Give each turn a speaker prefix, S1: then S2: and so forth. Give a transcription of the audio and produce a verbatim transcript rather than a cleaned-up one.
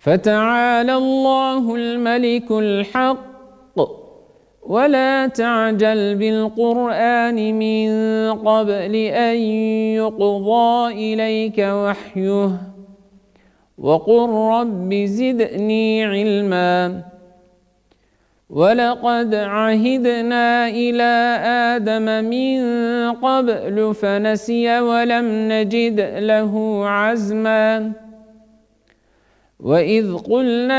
S1: فتعالى الله الملك الحق ولا تعجل بالقرآن من قبل أن يقضى إليك وحيه وقل رب زدني علما ولقد عهدنا إلى آدم من قبل فنسي ولم نجد له عزما وإذ قلنا